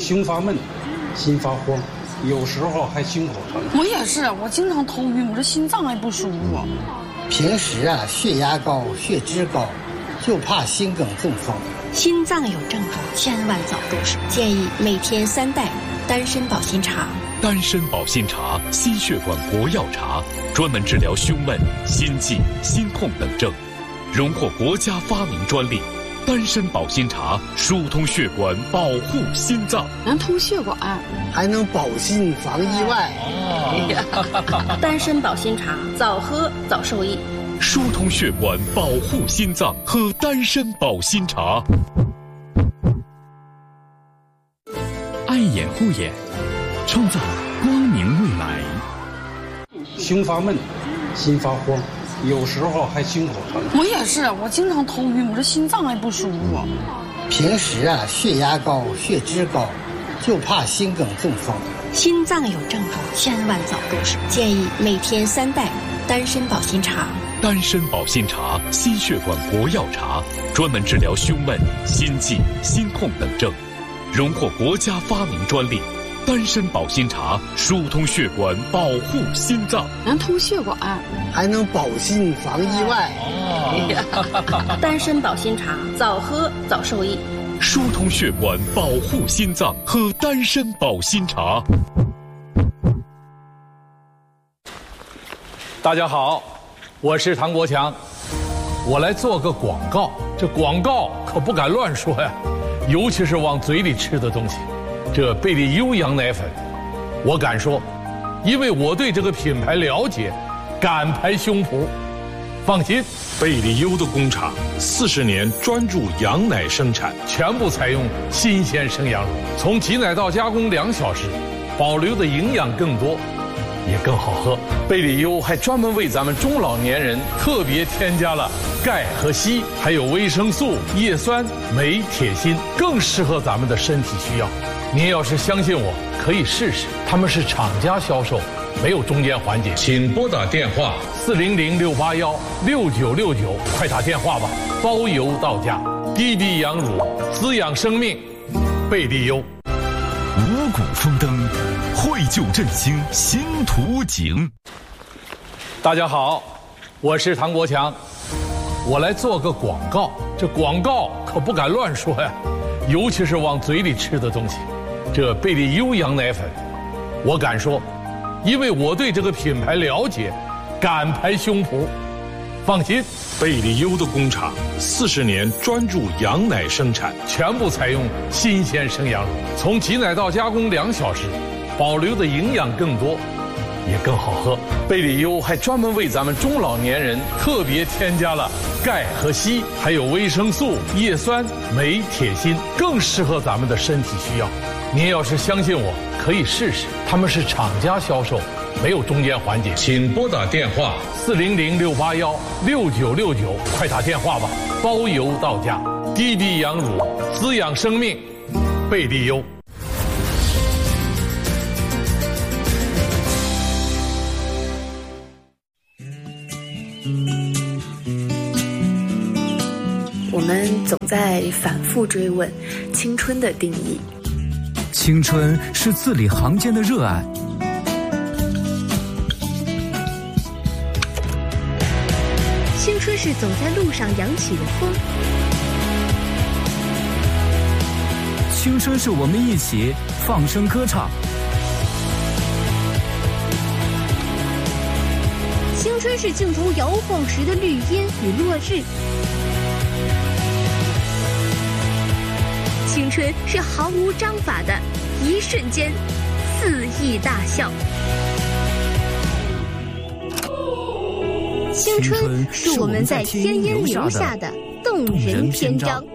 胸发闷，心发慌，有时候还心口疼。 我也是，我经常头晕，我这心脏还不舒服。 平时血压高、血脂高，就怕心梗中风。 心脏有症状，千万早重视。建议每天3袋丹参保心茶。 丹参保心茶，心血管国药茶，专门治疗胸闷、心悸、心痛等症，荣获国家发明专利。丹参保心茶疏通血管，保护心脏， 能通血管， 还能保心防意外。 丹参保心茶，早喝早受益。 疏通血管，保护心脏，喝丹参保心茶。 爱眼护眼，创造光明未来。 胸发闷，心发慌，有时候还心口疼。 我也是，我经常头晕，我这心脏还不舒服。 平时血压高、血脂高，就怕心梗中风。 心脏有症状，千万早重视。建议每天3袋丹参保心茶。 丹参保心茶，心血管国药茶，专门治疗胸闷、心悸、心痛等症，荣获国家发明专利。丹参保心茶疏通血管，保护心脏， 能通血管， 还能保心防意外。 丹参保心茶，早喝早受益。 疏通血管，保护心脏，喝丹参保心茶。 大家好，我是唐国强，我来做个广告。这广告可不敢乱说呀，尤其是往嘴里吃的东西。这贝利优羊奶粉，我敢说，因为我对这个品牌了解，敢拍胸脯。放心， 贝利优的工厂40年专注羊奶生产， 全部采用新鲜生羊乳，从挤奶到加工2小时，保留的营养更多，也更好喝。贝利优还专门为咱们中老年人特别添加了钙和硒，还有维生素、叶酸、镁、铁、锌，更适合咱们的身体需要。您要是相信我，可以试试。他们是厂家销售，没有中间环节。 请拨打电话 400-681-6969，快打电话吧，包邮到家。滴滴羊乳，滋养生命，贝利优。 五谷丰登，绘就振兴新图景。 大家好，我是唐国强，我来做个广告。这广告可不敢乱说呀，尤其是往嘴里吃的东西。这贝利优羊奶粉，我敢说，因为我对这个品牌了解，敢拍胸脯。放心， 贝利优的工厂40年专注羊奶生产， 全部采用新鲜生羊乳，从挤奶到加工2小时，保留的营养更多，也更好喝。贝利优还专门为咱们中老年人特别添加了钙和硒，还有维生素、叶酸、镁、铁、锌，更适合咱们的身体需要。您要是相信我，可以试试。他们是厂家销售，没有中间环节。 请拨打电话 400-681-6969，快打电话吧，包邮到家。滴滴羊乳，滋养生命，贝利优。 我们总在反复追问青春的定义。 青春是字里行间的热爱， 青春是走在路上扬起的风， 青春是我们一起放声歌唱， 青春是镜头摇晃时的绿荫与落日，青春是毫无章法的一瞬间肆意大笑，青春是我们在天阴留下的动人篇章。